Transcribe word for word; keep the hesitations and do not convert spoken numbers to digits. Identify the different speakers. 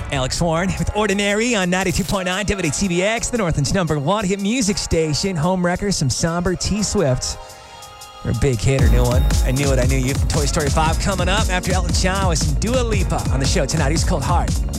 Speaker 1: Alex Warren with Ordinary on ninety-two point nine W T B X, the Northland's number one hit music station. Homewrecker, some somber T-Swift. We're a big hitter, new one. I Knew It, I Knew You from Toy Story five coming up after Elton John with some Dua Lipa on the show tonight. He's Cold Heart.